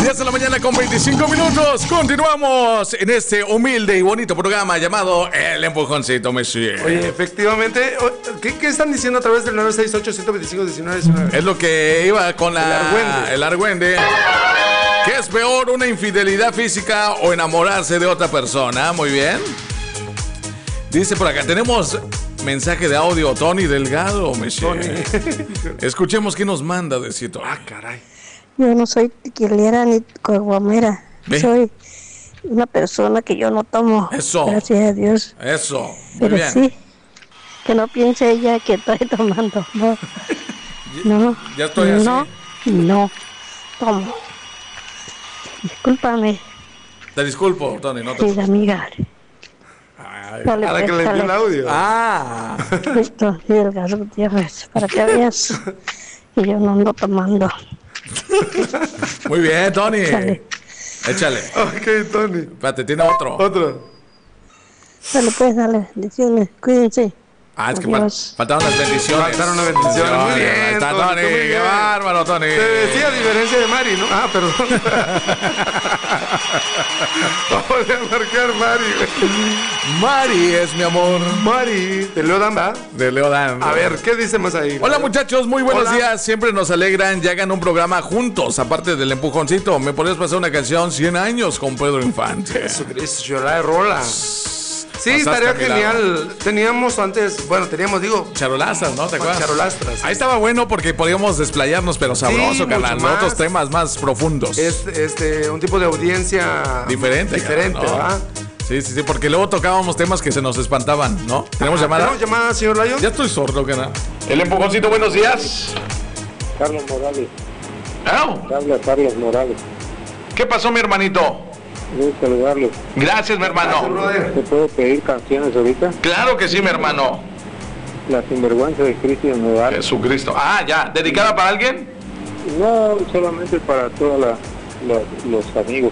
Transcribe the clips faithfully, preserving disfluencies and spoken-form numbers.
diez de la mañana con veinticinco minutos. Continuamos en este humilde y bonito programa llamado El Empujoncito, Monsieur. Oye, efectivamente, ¿qué, qué están diciendo a través del nueve seis ocho, uno dos cinco, uno nueve uno nueve? Es lo que iba con la, el argüende. El argüende. ¿Qué es peor, una infidelidad física o enamorarse de otra persona? Muy bien. Dice por acá, tenemos mensaje de audio, Tony Delgado, Monsieur. Escuchemos qué nos manda, Decito. Ah, caray. Yo no soy tequilera ni caguamera. Soy una persona que yo no tomo. Eso. Gracias a Dios. Eso. Muy Pero bien. sí, que no piense ella que estoy tomando. No. No. Ya estoy así. No. No. Tomo. Discúlpame. Te disculpo, Tony. No te... Querida amiga. Ay, Dale, a la que pues, le envió el dale. audio. Ah. Listo, y el gas Gutiérrez, para que veas que yo no ando tomando. Muy bien, Tony. Dale. Échale. Ok, Tony. Espérate, tiene otro. Otro. Dale pues, dale, bendiciones, cuídense. Ah, es que fal- Adiós. faltaron las bendiciones. Faltaron las bendiciones. Muy bien, Ahí está, Tony, Tony. tú muy Qué bien. bárbaro, Tony. Te decía a diferencia de Mari, ¿no? Ah, perdón. Vamos a marcar Mari, güey. Mari es mi amor. Mari, de Leodan, ¿va? De Leodan. A ver, ¿qué dice más ahí? Hola muchachos, muy buenos Hola. días. Siempre nos alegran y hagan un programa juntos. Aparte del empujoncito, ¿me podrías pasar una canción cien años con Pedro Infante? Jesucristo, yo la de rola. Sí, Pasaste estaría a mi lado. genial. Teníamos antes, bueno, teníamos, digo, Charolastras, ¿no? ¿Te acuerdas? charolastras. Ahí estaba bueno porque podíamos desplayarnos, pero sabroso, mucho carnal. más. Otros temas más profundos. Es este, un tipo de audiencia Diferente. Diferente, carnal, ¿no? ¿verdad? Sí, sí, sí, porque luego tocábamos temas que se nos espantaban, ¿no? ¿Tenemos llamada? ¿Tenemos llamada, señor Layo? Ya estoy sordo, carnal. El empujoncito, buenos días. Carlos Morales, ¿Ah? habla Carlos Morales, ¿Qué pasó, mi hermanito? gusto saludarlo. Gracias, mi hermano. ¿Te puedo pedir canciones ahorita? Claro que sí, mi hermano. La Sinvergüenza de Cristian Nodal. Jesucristo. Ah, ya. ¿Dedicada para alguien? No, solamente para todos los amigos.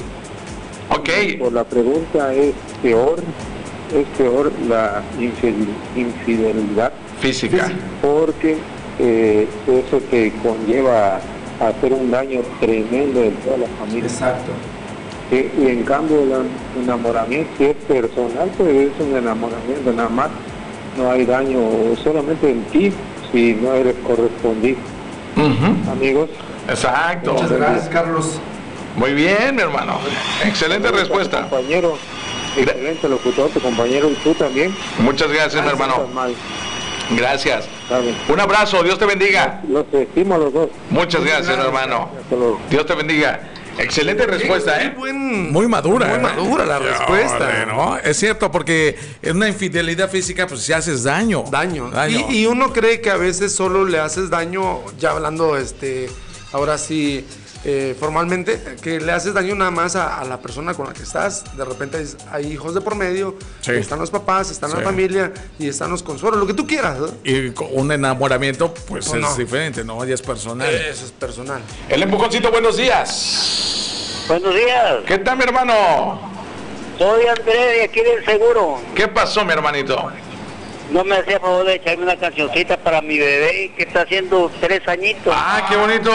Ok. Por la pregunta, ¿es peor, es peor la infidel- infidelidad? Física. Porque eh, eso te conlleva a hacer un daño tremendo en toda la familia. Exacto. Eh, y en cambio el enamoramiento, si es personal, pues es un enamoramiento nada más, no hay daño solamente en ti si no eres correspondido. Ujú. Amigos, Exacto. Muchas gracias, Carlos. Muy bien, mi hermano. Excelente respuesta. compañero, excelente locutor, tu compañero, y tú también. Muchas gracias, mi hermano. Estás mal, Gracias. ¿sabes? Un abrazo. Dios te bendiga. Los estimo a los dos. Muchas gracias, mi hermano. Hasta luego. Dios te bendiga. Excelente respuesta, Qué ¿eh? buen- Muy madura. Muy ¿eh? madura la Órale, respuesta. ¿no? Es cierto, porque en una infidelidad física, pues si haces daño. Daño. Daño. Y, y uno cree que a veces solo le haces daño, ya hablando, este, ahora sí, eh, formalmente, que le haces daño nada más a, a la persona con la que estás. De repente hay, hay hijos de por medio, Sí. están los papás, están Sí. la familia y están los consuelos, lo que tú quieras, ¿no? Y con un enamoramiento, pues No, es no. diferente, ¿no? Ya es personal. Eso es personal. El empujoncito, buenos días. Buenos días, ¿Qué tal, mi hermano? soy Andrés de aquí del seguro. ¿Qué pasó, mi hermanito? No me hacía favor de echarme una cancioncita para mi bebé que está haciendo tres añitos. ¡Ah, qué bonito!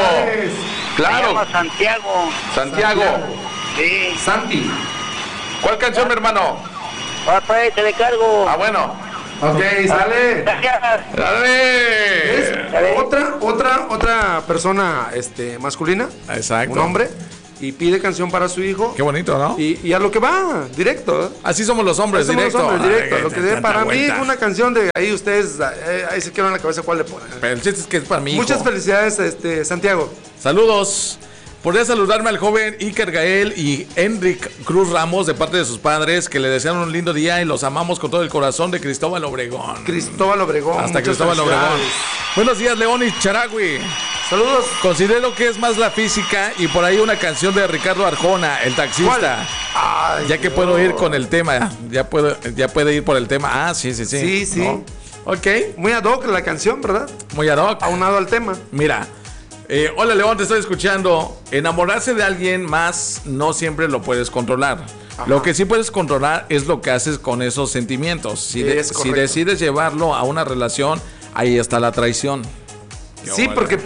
Se Claro, llama Santiago. Santiago. Sí. Santi. ¿Cuál canción, mi hermano? Papá, te le cargo. Ah, bueno. Ok, sale. Gracias. ¡Dale! Es otra, otra, otra persona este, masculina, Exacto. un hombre, y pide canción para su hijo. Qué bonito, ¿no? Y, y a lo que va, directo. ¿eh? Así somos los hombres, Somos los directo. hombres, directo. Ay, Lo que tanta dé para mí vuelta. una canción de ahí ustedes, eh, ahí se quedan en la cabeza cuál le ponen. Pero el chiste es que es para mí. Muchas felicidades, este, Santiago. Saludos. Podría saludarme al joven Iker Gael y Enric Cruz Ramos de parte de sus padres que le desean un lindo día y los amamos con todo el corazón de Cristóbal Obregón. Cristóbal Obregón. Hasta muchas Cristóbal Obregón. felicidades. Buenos días, León y Charagui. Saludos. Considero que es más la física y por ahí una canción de Ricardo Arjona, el taxista. Ay, Ya que Dios. puedo ir con el tema, ya puedo, ya puede ir por el tema. Ah, sí, sí, sí. Sí, sí. ¿No? Ok, Muy ad hoc la canción, ¿verdad? muy ad hoc. Aunado al tema. Mira, eh, hola León, te estoy escuchando. Enamorarse de alguien más no siempre lo puedes controlar. Ajá. Lo que sí puedes controlar es lo que haces con esos sentimientos. Si, de- Es si correcto. decides llevarlo a una relación, ahí está la traición. Qué Sí, bueno. porque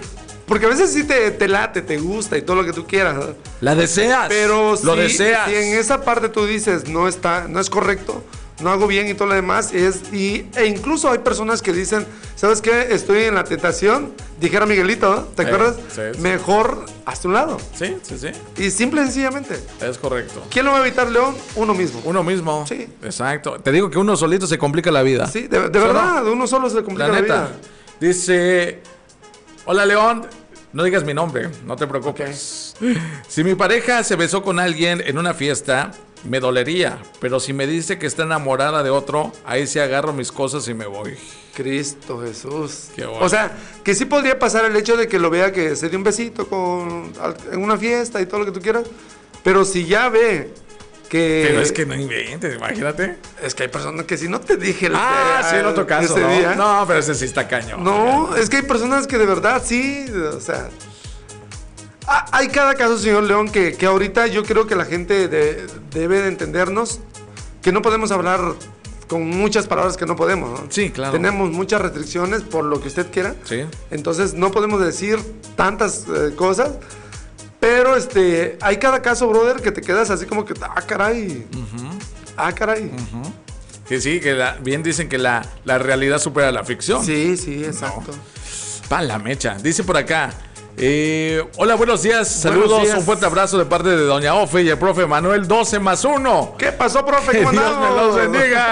Porque a veces sí te, te late, te gusta y todo lo que tú quieras, ¿no? La deseas. Pero lo si, deseas. si en esa parte tú dices no está, no es correcto, no hago bien y todo lo demás, es, y, e incluso hay personas que dicen, ¿sabes qué? Estoy en la tentación, dijera Miguelito, ¿no? ¿Te Sí, acuerdas? sí, sí. Mejor hazte un lado. Sí, sí, sí. Y simple y sencillamente. Es correcto. ¿Quién lo va a evitar, León? Uno mismo. Uno mismo. Sí. Exacto. Te digo que uno solito se complica la vida. Sí, de, de ¿Sí o verdad, no? uno solo se complica La la, neta. vida. Dice, hola León, no digas mi nombre, no te preocupes. Si mi pareja se besó con alguien en una fiesta, me dolería, pero si me dice que está enamorada de otro, ahí sí agarro mis cosas y me voy. Cristo Jesús. Qué bueno. O sea, que sí podría pasar el hecho de que lo vea que se dio un besito con, al- en una fiesta y todo lo que tú quieras, pero si ya ve que... Pero es que no inventes, imagínate. Es que hay personas que si no te dije el Ah, sí, en otro caso, ese ¿no? día. No, pero ese sí está cañón. No, es que hay personas que de verdad sí, o sea... ha- Hay cada caso, señor León, que, que ahorita yo creo que la gente de- debe de entendernos, que no podemos hablar con muchas palabras que no podemos, ¿no? Sí, claro. Tenemos muchas restricciones por lo que usted quiera. Sí. Entonces no podemos decir tantas eh, cosas. Pero este, hay cada caso, brother, que te quedas así como que, ah, caray. Ah, caray. Que sí, que la- bien dicen que la, la realidad supera la ficción. Sí, sí, exacto. Pa' la mecha. Dice por acá. eh, hola, buenos días. Saludos. días. Un fuerte abrazo de parte de Doña Ofe y el profe Manuel doce más uno. ¿Qué pasó, profe? Que ¿Cómo Dios me andamos? los bendiga.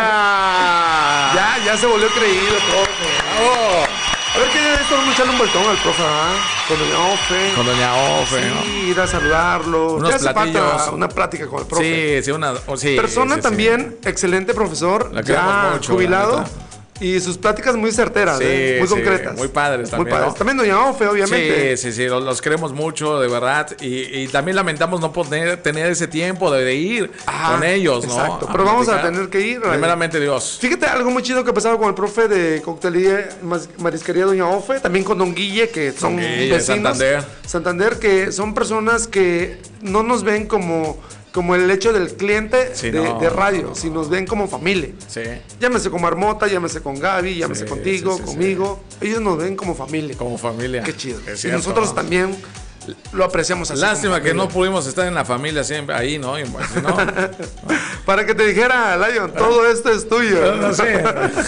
Ya, ya se volvió creído, profe. Bravo. A ver, que esto vamos a echarle un vueltón al profe, ¿ah? Con Doña Ofe. Con Doña Ofe, ¿no? Sí, ir a saludarlo. Unos Ya hace falta platillos. una plática con el profe. Sí, sí, una. oh, sí, Persona sí, sí. también, excelente profesor, La queremos ya mucho, jubilado. la neta. Y sus pláticas muy certeras, Sí, ¿eh? Muy sí, concretas. muy padres también, Muy padres. ¿no? También Doña Ofe, obviamente. Sí, sí, sí, los, los queremos mucho, de verdad. Y, y también lamentamos no poder tener ese tiempo de, de ir Ajá, con ellos, ¿no? exacto, pero vamos a platicar. tener que ir. Primeramente, Dios. Fíjate algo muy chido que pasaba con el profe de coctelería, mas- marisquería Doña Ofe, también con Don Guille, que son Don Guille, vecinos. Santander. Santander, que son personas que no nos ven como, como el hecho del cliente Sí, de, no, de radio, no, no. sino nos ven como familia. Sí. Llámese con Marmota, llámese con Gaby, llámese Sí, contigo, sí, sí, conmigo. Ellos nos ven como familia. Como familia. Qué chido. Es Y cierto, nosotros ¿no? también lo apreciamos así. Lástima como que no familia. pudimos estar en la familia siempre ahí, ¿no? Y, pues, si no, Para que te dijera, Lion, todo esto es tuyo. no sé.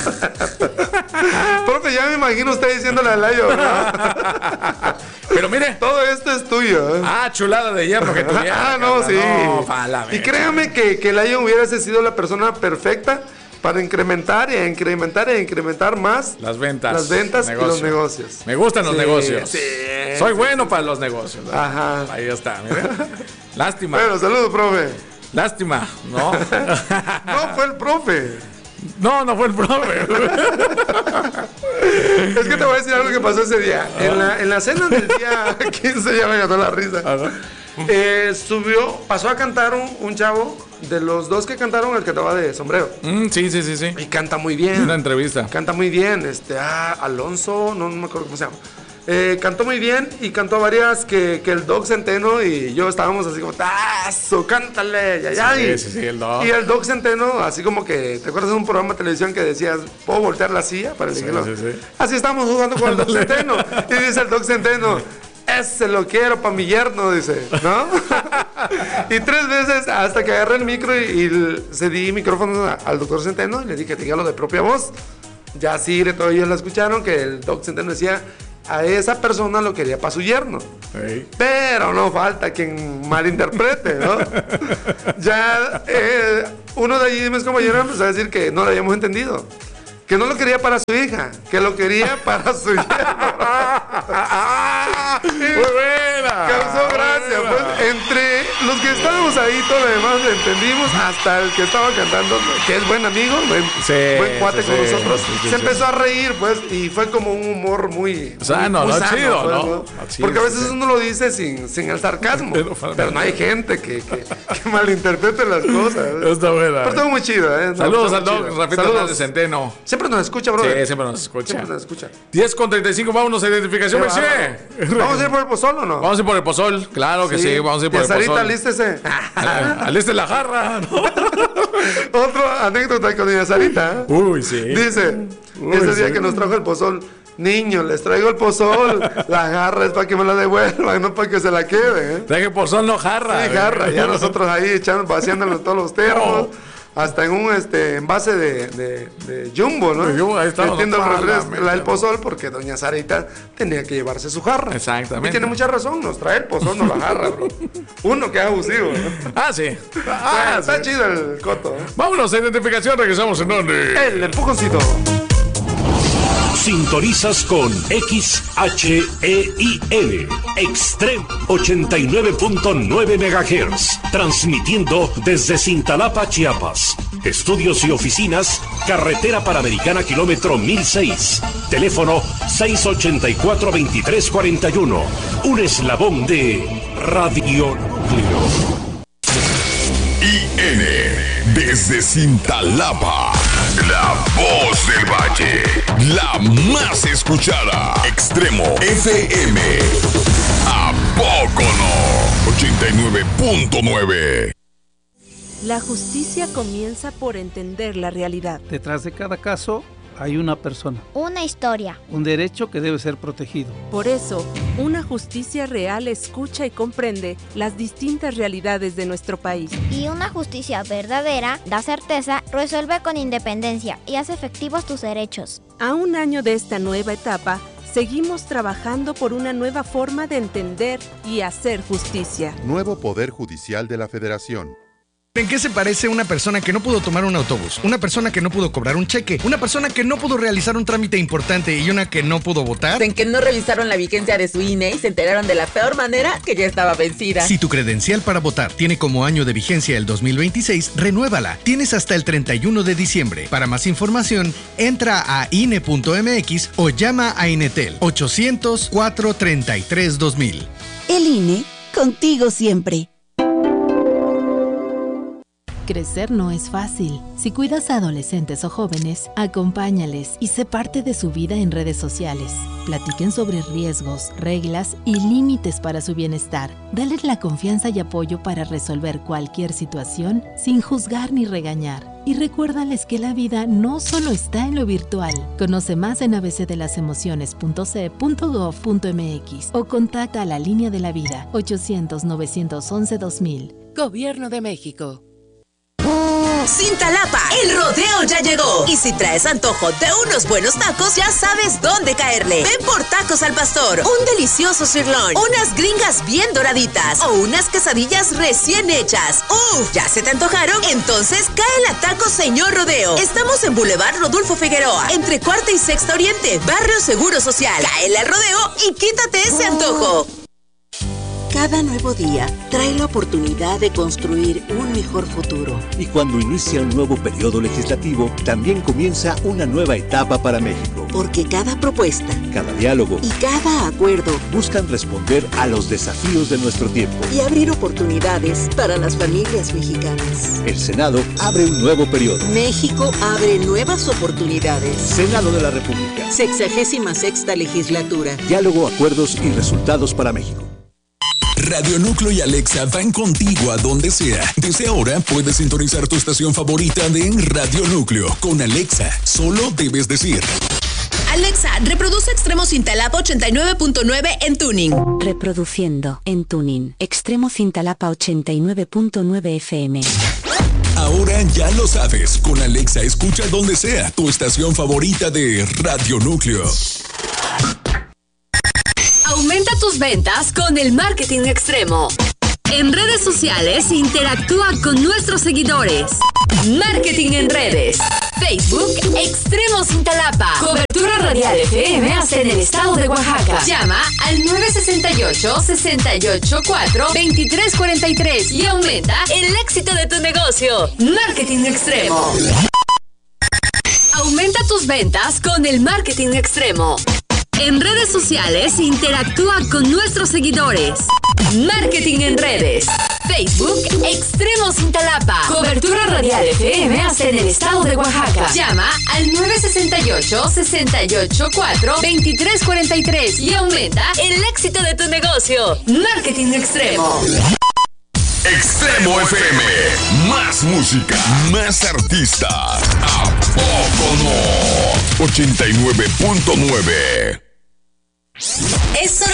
Profe, ya me imagino usted diciéndole a Lion, ¿no? Pero mire. Todo esto es tuyo. ¿eh? Ah, chulada de hierro que tuviera. Ah, no, sí. No, pa' la Y mecha. créame que, que Lion hubiese sido la persona perfecta para incrementar e incrementar e incrementar más Las ventas. las ventas y negocio. los negocios. Me gustan los Sí, negocios. sí, Soy sí, bueno para los negocios. ¿no? Ajá. Ahí está, mire. Lástima. Bueno, saludos, profe. Lástima, ¿no? No, fue el profe. No, no fue el profe. Es que te voy a decir algo que pasó ese día. En la, en la cena del día quince ya me ganó la risa. Eh, subió, pasó a cantar un, un chavo de los dos que cantaron, el que estaba de sombrero. Mm, sí, sí, sí, sí. Y canta muy bien. Una entrevista. Canta muy bien. Este, ah, Alonso, no, no me acuerdo cómo se llama. Eh, cantó muy bien y cantó varias que, que el Doc Centeno y yo estábamos así como, ¡tazo! ¡Cántale! Ya, ya. Sí, y, sí, sí, el Doc. y el Doc Centeno, así como que, ¿te acuerdas de un programa de televisión que decías, ¿puedo voltear la silla para elegirlo? sí, sí. Así estamos jugando con el Doc Centeno. Y dice el Doc Centeno, ese lo quiero para mi yerno, dice, ¿no? Y tres veces hasta que agarré el micro y, y cedí micrófono a- al doctor Centeno y le dije, dígalo de propia voz. Ya sí, todos ellos la escucharon, que el Doc Centeno decía, a esa persona lo quería para su yerno. Sí. Pero no falta quien malinterprete, ¿no? Ya eh, uno de allí, mis compañeros, empezó a decir que no lo habíamos entendido. Que no lo quería para su hija, que lo quería para su yerno. Muy buena. Causó gracia, Muy pues buena. entre los que estábamos ahí, todo lo demás lo entendimos, hasta el que estaba cantando, que es buen amigo, buen, Sí, buen cuate sí, con sí, nosotros, sí, sí, se sí. empezó a reír, pues, y fue como un humor muy Sano, muy ¿no? Chido, ¿no? Chido, Porque a veces sí, sí. uno lo dice sin, sin el sarcasmo, Pero, pero no hay gente que, que, que malinterprete las cosas. Está buena. Pero estuvo muy chido, ¿eh? No, Saludos estuvo al muy Doc chido. Rafita Saludos. Hernández Centeno. Siempre nos escucha, bro. Sí, siempre nos escucha. Siempre nos escucha. diez con treinta y cinco, vámonos a identificación, Qué monsieur. bárbaro. ¿Vamos a ir por el pozol o no? Vamos a ir por el pozol, claro que sí, vamos a ir por Y el Sarita, pozol. alístese. Aliste la jarra, ¿no? Otra anécdota con doña Sarita. Uy, sí. Dice, Uy, ese día sí. que nos trajo el pozol, Niños, les traigo el pozol. La jarra es para que me la devuelvan, no para que se la queden. ¿eh? Deje pozol, no jarra. Sí, jarra. Ya nosotros ahí echando, vaciándolo todos los termos. Oh. Hasta en un este envase de, de, de Jumbo, ¿no? Jumbo, ahí está. Metiendo el refresco, la del pozol, porque doña Sarita tenía que llevarse su jarra. Exactamente. Y tiene mucha razón, nos trae el pozol, no la jarra, bro. Uno que es abusivo, ¿no? Ah, sí. Ah, bueno, está sí. chido el coto, ¿eh? Vámonos a identificación, regresamos en donde. El empujoncito. Sintonizas con X H E I L, Extreme ochenta y nueve punto nueve megahertz, transmitiendo desde Cintalapa, Chiapas. Estudios y oficinas, Carretera Panamericana, kilómetro mil seis. Teléfono seis ochenta y cuatro, veintitrés cuarenta y uno. Un eslabón de Radio Núcleo. I N, desde Cintalapa, la voz del valle, la más escuchada. Extremo F M. ¿A poco no? ochenta y nueve punto nueve. La justicia comienza por entender la realidad. Detrás de cada caso hay una persona. Una historia. Un derecho que debe ser protegido. Por eso, una justicia real escucha y comprende las distintas realidades de nuestro país. Y una justicia verdadera da certeza, resuelve con independencia y hace efectivos tus derechos. A un año de esta nueva etapa, seguimos trabajando por una nueva forma de entender y hacer justicia. Nuevo Poder Judicial de la Federación. ¿En qué se parece una persona que no pudo tomar un autobús? Una persona que no pudo cobrar un cheque, una persona que no pudo realizar un trámite importante y una que no pudo votar. En que no revisaron la vigencia de su I N E y se enteraron de la peor manera que ya estaba vencida. Si tu credencial para votar tiene como año de vigencia el dos mil veintiséis, renuévala. Tienes hasta el treinta y uno de diciembre. Para más información, entra a I N E punto M X o llama a Inetel ochocientos, cuatrocientos treinta y tres, dos mil. El I N E, contigo siempre. Crecer no es fácil. Si cuidas a adolescentes o jóvenes, acompáñales y sé parte de su vida en redes sociales. Platiquen sobre riesgos, reglas y límites para su bienestar. Dales la confianza y apoyo para resolver cualquier situación sin juzgar ni regañar. Y recuérdales que la vida no solo está en lo virtual. Conoce más en a b c de las emociones punto c e punto gov punto m x o contacta a la línea de la vida ochocientos, novecientos once, dos mil. Gobierno de México. Cintalapa, el rodeo ya llegó. Y si traes antojo de unos buenos tacos, ya sabes dónde caerle. Ven por Tacos al Pastor, un delicioso sirloin, unas gringas bien doraditas o unas quesadillas recién hechas. ¡Uf! ¿Ya se te antojaron? Entonces cae a Tacos Señor Rodeo. Estamos en Boulevard Rodolfo Figueroa, entre Cuarta y Sexta Oriente, Barrio Seguro Social. Cáele al rodeo y quítate ese antojo. Cada nuevo día trae la oportunidad de construir un mejor futuro. Y cuando inicia un nuevo periodo legislativo, también comienza una nueva etapa para México. Porque cada propuesta, cada diálogo y cada acuerdo buscan responder a los desafíos de nuestro tiempo y abrir oportunidades para las familias mexicanas. El Senado abre un nuevo periodo. México abre nuevas oportunidades. Senado de la República. Sexagésima sexta legislatura. Diálogo, acuerdos y resultados para México. Radio Núcleo y Alexa van contigo a donde sea. Desde ahora puedes sintonizar tu estación favorita de Radio Núcleo. Con Alexa, solo debes decir: Alexa, reproduce Extremo Cintalapa ochenta y nueve punto nueve en tuning. Reproduciendo en tuning. Extremo Cintalapa ochenta y nueve punto nueve F M. Ahora ya lo sabes. Con Alexa escucha donde sea tu estación favorita de Radio Núcleo. Aumenta tus ventas con el marketing extremo. En redes sociales, interactúa con nuestros seguidores. Marketing en redes. Facebook, Extremo Cintalapa. Cobertura radial F M hasta en el estado de Oaxaca. Llama al nueve seis ocho, seis ocho cuatro, dos tres cuatro tres y aumenta el éxito de tu negocio. Marketing extremo. Aumenta tus ventas con el marketing extremo. En redes sociales, interactúa con nuestros seguidores. Marketing en redes. Facebook, Extremo Cintalapa. Cobertura radial F M hasta en el estado de Oaxaca. Llama al nueve seis ocho, seis ocho cuatro, dos tres cuatro tres y aumenta el éxito de tu negocio. Marketing extremo. Extremo F M. Más música, más artistas. ¿A poco no? ochenta y nueve punto nueve. Eso